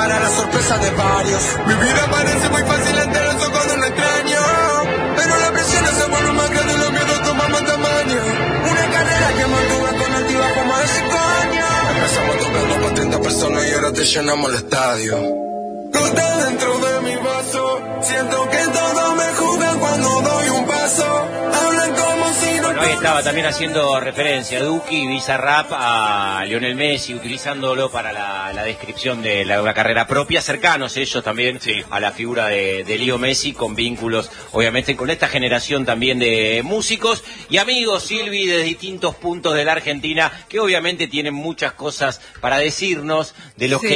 para la sorpresa de varios. Mi vida parece muy fácil ante los ojos de un extraño, pero la presión se vuelve más grande y los miedos toman más tamaño. Una carrera que mantuve con altiva por más de 5 años. Empezamos tocando para 30 personas y ahora te llenamos el estadio. Gota dentro de mi vaso, siento que todos me juzgan cuando doy un paso. Hablan como si no... Bueno, ahí estaba también haciendo referencia a Duki y Bizarrap a Lionel Messi, utilizándolo para la descripción de una carrera propia, cercanos ellos también a la figura de Leo Messi, con vínculos obviamente con esta generación también de músicos y amigos, Silvi, de distintos puntos de la Argentina, que obviamente tienen muchas cosas para decirnos de lo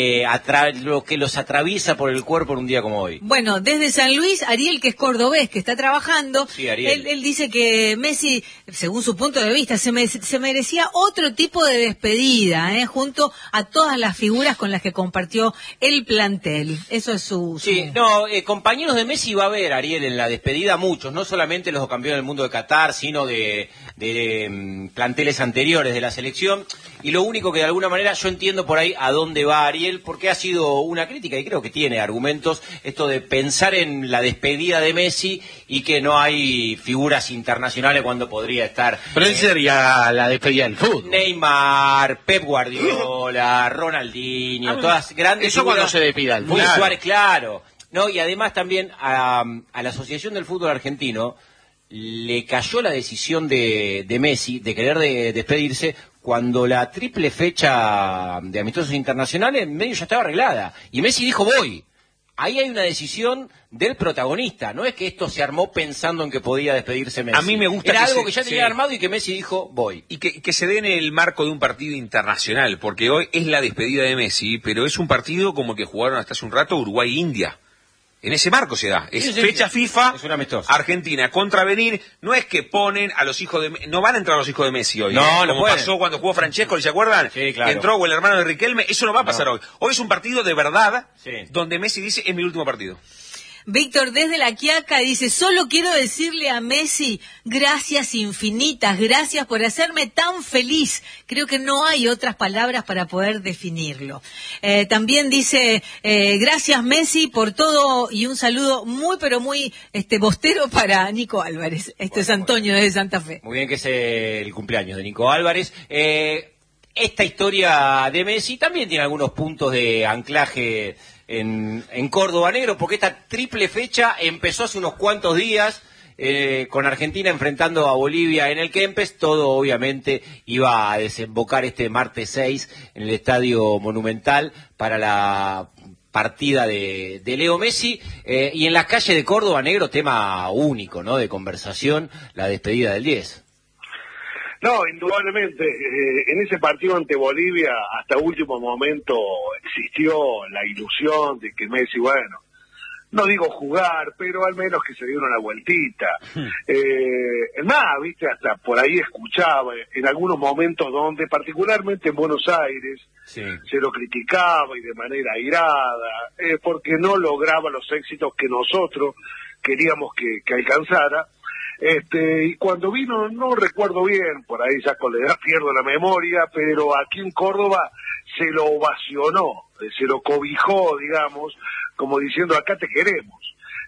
que los atraviesa por el cuerpo en un día como hoy. Bueno, desde San Luis, Ariel, que es cordobés, que está trabajando, él dice que Messi, según su punto de vista, se merecía otro tipo de despedida, junto a todas las figuras con las que compartió el plantel. Eso es su... Sí, no, compañeros de Messi va a haber, Ariel, en la despedida muchos, no solamente los campeones del mundo de Qatar, sino de planteles anteriores de la selección. Y lo único que de alguna manera yo entiendo por ahí a dónde va Ariel, porque ha sido una crítica y creo que tiene argumentos, esto de pensar en la despedida de Messi y que no hay figuras internacionales cuando podría estar. Pero él sería la despedida del fútbol. Neymar, Pep Guardiola, Ronaldinho, todas grandes eso figuras. cuando se despida el fútbol. Suárez, claro. No, y además también a la Asociación del Fútbol Argentino le cayó la decisión de Messi de querer despedirse cuando la triple fecha de amistosos internacionales en medio ya estaba arreglada. Y Messi dijo, voy. Ahí hay una decisión del protagonista. No es que esto se armó pensando en que podía despedirse Messi. A mí me gusta Era que algo que ya tenía armado y que Messi dijo, voy. Y que se dé en el marco de un partido internacional, porque hoy es la despedida de Messi, pero es un partido como el que jugaron hasta hace un rato Uruguay-India. En ese marco se da. Es fecha FIFA, es un amistoso. Argentina contravenir. No es que ponen a los hijos de... No van a entrar los hijos de Messi hoy. No, como pueden. pasó cuando jugó Francesco, ¿se acuerdan? Sí, claro. Que entró o el hermano de Riquelme. Eso no va a pasar hoy. Hoy es un partido de verdad, donde Messi dice, es mi último partido. Víctor, desde La Quiaca, dice, solo quiero decirle a Messi, gracias infinitas, gracias por hacerme tan feliz. Creo que no hay otras palabras para poder definirlo. También dice, gracias Messi por todo y un saludo muy, pero muy bostero para Nico Álvarez. Esto es Antonio desde Santa Fe. Muy bien, que es el cumpleaños de Nico Álvarez. Esta historia de Messi también tiene algunos puntos de anclaje en Córdoba Negro, porque esta triple fecha empezó hace unos cuantos días con Argentina enfrentando a Bolivia en el Kempes. Todo obviamente iba a desembocar este martes 6 en el Estadio Monumental para la partida de Leo Messi, y en las calles de Córdoba Negro, tema único, ¿no?, de conversación, la despedida del 10. No, indudablemente, en ese partido ante Bolivia, hasta último momento existió la ilusión de que Messi, bueno, no digo jugar, pero al menos que se diera una vueltita. Nada, viste, hasta por ahí escuchaba en algunos momentos donde, particularmente en Buenos Aires, se lo criticaba y de manera airada, porque no lograba los éxitos que nosotros queríamos que alcanzara. Y cuando vino, no recuerdo bien, por ahí ya con la edad pierdo la memoria, pero aquí en Córdoba se lo ovacionó, se lo cobijó, digamos, como diciendo, acá te queremos.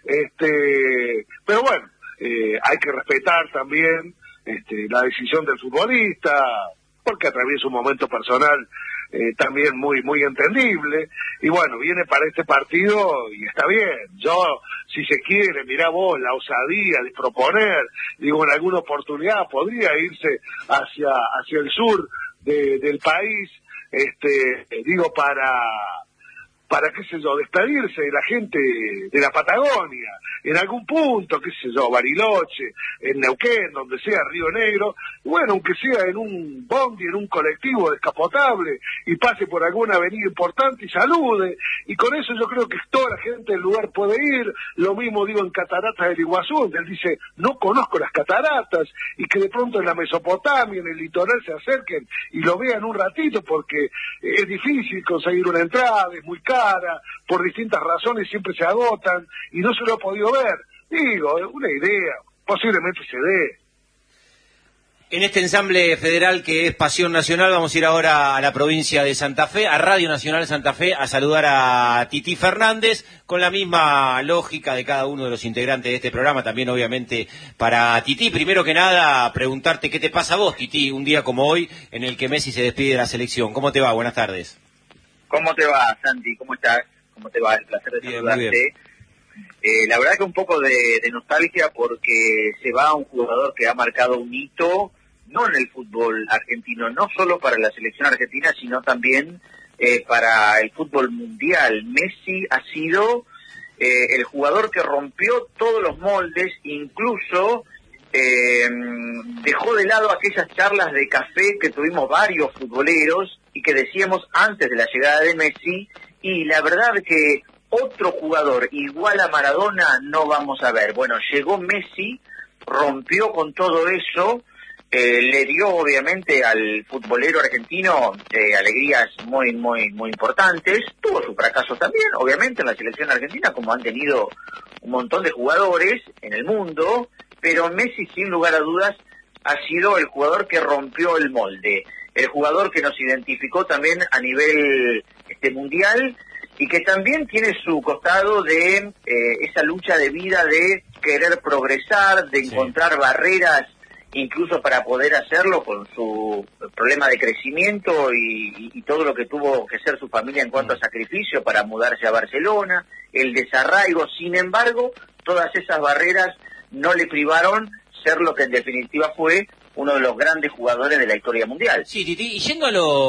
Pero bueno, hay que respetar también la decisión del futbolista, porque atraviesa un momento personal también muy muy entendible, y bueno, viene para este partido y está bien. Yo, si se quiere, mirá vos, la osadía de proponer, digo, en alguna oportunidad podría irse hacia el sur del país, digo, para, qué sé yo, despedirse de la gente de la Patagonia, en algún punto, qué sé yo, Bariloche, en Neuquén, donde sea, Río Negro, bueno, aunque sea en un bondi, en un colectivo descapotable, y pase por alguna avenida importante y salude, y con eso yo creo que toda la gente del lugar puede ir. Lo mismo digo en Cataratas del Iguazú, donde él dice, no conozco las cataratas, y que de pronto en la Mesopotamia, en el litoral, se acerquen y lo vean un ratito, porque es difícil conseguir una entrada, es muy cara, por distintas razones siempre se agotan, y no se lo ha podido ver. Digo, una idea, posiblemente se dé. En este ensamble federal que es Pasión Nacional, vamos a ir ahora a la provincia de Santa Fe, a Radio Nacional Santa Fe, a saludar a Tití Fernández, con la misma lógica de cada uno de los integrantes de este programa, también obviamente para Tití. Primero que nada, preguntarte qué te pasa a vos, Tití, un día como hoy, en el que Messi se despide de la selección. ¿Cómo te va? Buenas tardes. ¿Cómo te va, Santi? ¿Cómo estás? ¿Cómo te va? El placer de saludarte. La verdad que un poco de nostalgia porque se va un jugador que ha marcado un hito, no en el fútbol argentino, no solo para la selección argentina, sino también para el fútbol mundial. Messi ha sido el jugador que rompió todos los moldes, incluso dejó de lado aquellas charlas de café que tuvimos varios futboleros y que decíamos antes de la llegada de Messi, y la verdad que otro jugador igual a Maradona no vamos a ver. Bueno, llegó Messi, rompió con todo eso, le dio obviamente al futbolero argentino alegrías muy importantes. Tuvo su fracaso también, obviamente, en la selección argentina, como han tenido un montón de jugadores en el mundo, pero Messi, sin lugar a dudas, ha sido el jugador que rompió el molde, el jugador que nos identificó también a nivel mundial, y que también tiene su costado de esa lucha de vida de querer progresar, de encontrar barreras incluso para poder hacerlo, con su problema de crecimiento y todo lo que tuvo que ser su familia en cuanto a sacrificio para mudarse a Barcelona, el desarraigo. Sin embargo, todas esas barreras no le privaron ser lo que en definitiva fue uno de los grandes jugadores de la historia mundial. Sí, Titi, y yendo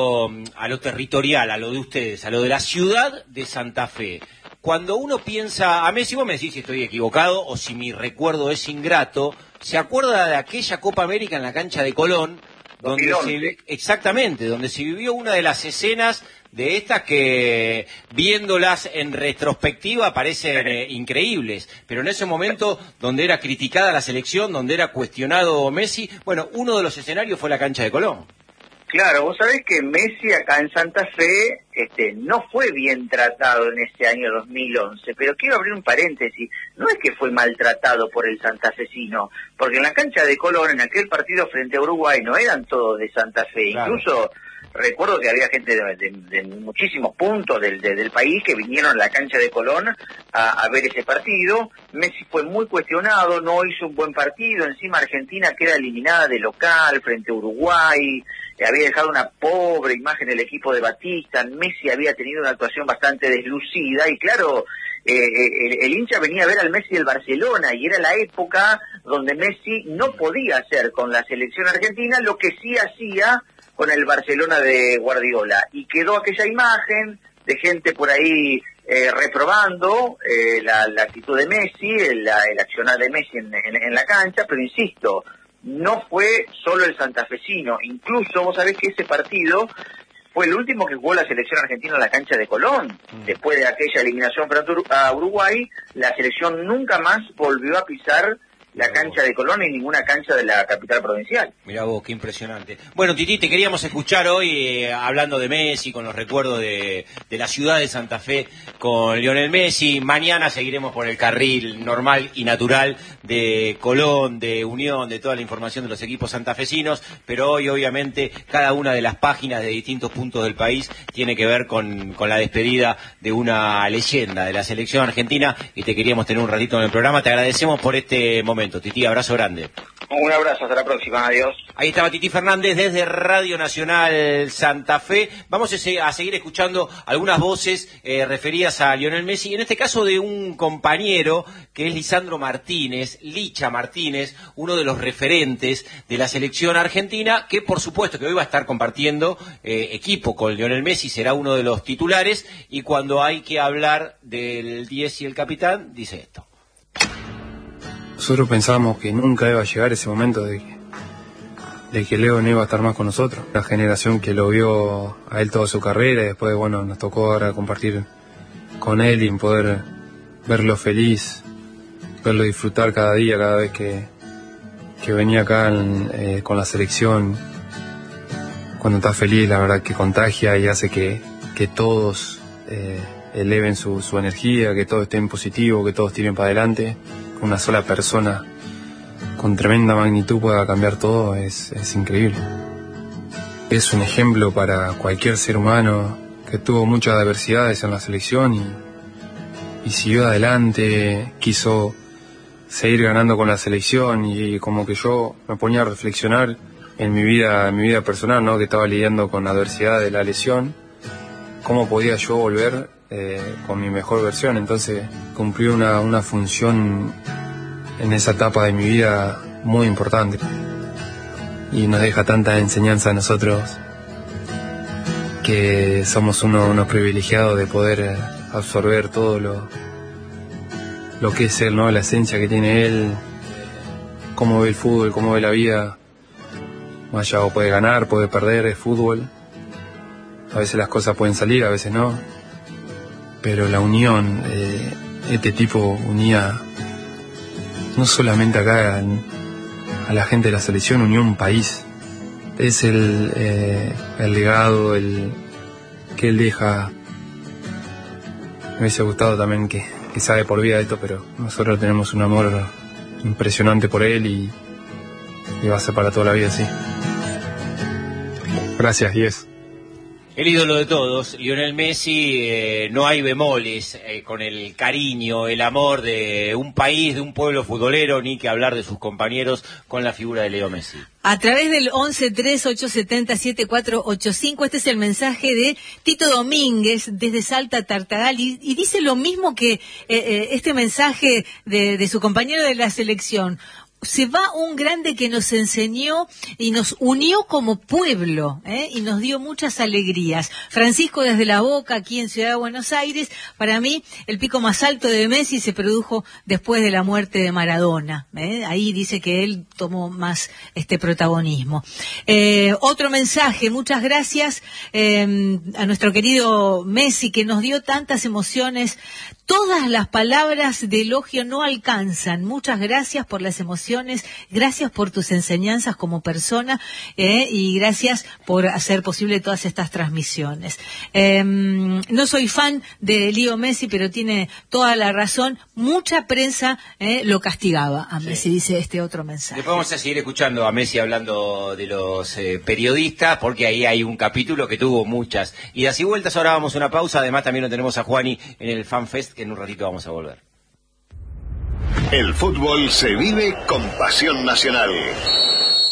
a lo territorial, a lo de ustedes, a lo de la ciudad de Santa Fe, cuando uno piensa a Messi, vos me decís si estoy equivocado o si mi recuerdo es ingrato, ¿se acuerda de aquella Copa América en la cancha de Colón? Donde exactamente, donde se vivió una de las escenas de estas que, viéndolas en retrospectiva, parecen increíbles, pero en ese momento donde era criticada la selección, donde era cuestionado Messi, bueno, uno de los escenarios fue la cancha de Colón. Claro, vos sabés que Messi acá en Santa Fe no fue bien tratado en ese año 2011, pero quiero abrir un paréntesis, no es que fue maltratado por el santafesino, porque en la cancha de Colón, en aquel partido frente a Uruguay, no eran todos de Santa Fe, claro. Incluso recuerdo que había gente de muchísimos puntos del país que vinieron a la cancha de Colón a ver ese partido. Messi fue muy cuestionado, no hizo un buen partido, encima Argentina queda eliminada de local frente a Uruguay, había dejado una pobre imagen el equipo de Batista, Messi había tenido una actuación bastante deslucida y claro, el hincha venía a ver al Messi del Barcelona y era la época donde Messi no podía hacer con la selección argentina lo que sí hacía con el Barcelona de Guardiola, y quedó aquella imagen de gente por ahí reprobando la actitud de Messi, el accionar de Messi en la cancha, pero insisto, no fue solo el santafesino, incluso vos sabés que ese partido fue el último que jugó la selección argentina en la cancha de Colón. Después de aquella eliminación frente a Uruguay, la selección nunca más volvió a pisar la cancha de Colón y ninguna cancha de la capital provincial. Mirá vos, qué impresionante. Bueno, Titi, te queríamos escuchar hoy hablando de Messi, con los recuerdos de la ciudad de Santa Fe con Lionel Messi. Mañana seguiremos por el carril normal y natural de Colón, de Unión, de toda la información de los equipos santafesinos, pero hoy obviamente cada una de las páginas de distintos puntos del país tiene que ver con la despedida de una leyenda de la selección argentina, y te queríamos tener un ratito en el programa. Te agradecemos por este momento. Titi, abrazo grande. Un abrazo, hasta la próxima, adiós. Ahí estaba Tití Fernández desde Radio Nacional Santa Fe. Vamos a seguir escuchando algunas voces referidas a Lionel Messi, en este caso de un compañero que es Lisandro Martínez, Licha Martínez, uno de los referentes de la selección argentina, que por supuesto que hoy va a estar compartiendo equipo con Lionel Messi, será uno de los titulares, y cuando hay que hablar del 10 y el capitán, dice esto. Nosotros pensábamos que nunca iba a llegar ese momento de que Leo no iba a estar más con nosotros. La generación que lo vio a él toda su carrera, y después, bueno, nos tocó ahora compartir con él y poder verlo feliz, verlo disfrutar cada día, cada vez que venía acá con la selección. Cuando está feliz, la verdad que contagia y hace que todos eleven su energía, que todos estén positivos, que todos tiren para adelante. Una sola persona con tremenda magnitud pueda cambiar todo es increíble. Es un ejemplo para cualquier ser humano que tuvo muchas adversidades en la selección y siguió adelante, quiso seguir ganando con la selección, y como que yo me ponía a reflexionar en mi vida personal, ¿no? Que estaba lidiando con la adversidad de la lesión, cómo podía yo volver con mi mejor versión. Entonces cumplió una función en esa etapa de mi vida muy importante y nos deja tanta enseñanza a nosotros, que somos unos privilegiados de poder absorber todo lo que es él, ¿no? La esencia que tiene él, cómo ve el fútbol, cómo ve la vida. Más allá, puede ganar, puede perder, es fútbol. A veces las cosas pueden salir, a veces no. Pero la unión, este tipo unía no solamente acá a la gente de la selección, unió un país. Es el legado que él deja. Me hubiese gustado también que sabe por vida esto, pero nosotros tenemos un amor impresionante por él y va a ser para toda la vida, sí. Gracias, 10. El ídolo de todos, Lionel Messi, no hay bemoles con el cariño, el amor de un país, de un pueblo futbolero, ni que hablar de sus compañeros con la figura de Leo Messi. A través del 1138707485, este es el mensaje de Tito Domínguez desde Salta, Tartagal, y dice lo mismo que este mensaje de su compañero de la selección. Se va un grande que nos enseñó y nos unió como pueblo, y nos dio muchas alegrías. Francisco desde La Boca, aquí en Ciudad de Buenos Aires. Para mí, el pico más alto de Messi se produjo después de la muerte de Maradona. Ahí dice que él tomó más protagonismo. Otro mensaje, muchas gracias a nuestro querido Messi, que nos dio tantas emociones. Todas las palabras de elogio no alcanzan. Muchas gracias por las emociones, gracias por tus enseñanzas como persona, y gracias por hacer posible todas estas transmisiones. No soy fan de Leo Messi, pero tiene toda la razón. Mucha prensa lo castigaba a Messi, dice este otro mensaje. Después vamos a seguir escuchando a Messi hablando de los periodistas, porque ahí hay un capítulo que tuvo muchas idas y vueltas. Ahora vamos a una pausa. Además también lo tenemos a Juani en el FanFest, que en un ratito vamos a volver. El fútbol se vive con pasión nacional.